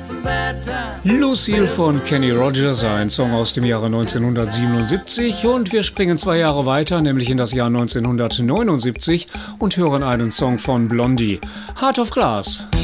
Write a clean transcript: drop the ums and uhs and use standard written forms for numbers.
Lucille von Kenny Rogers, ein Song aus dem Jahre 1977, und wir springen 2 Jahre weiter, nämlich in das Jahr 1979 und hören einen Song von Blondie, Heart of Glass.